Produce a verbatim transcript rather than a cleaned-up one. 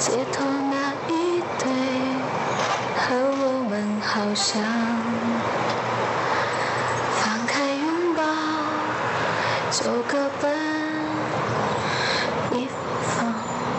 街头那一对和我们好像，放开拥抱，就各奔。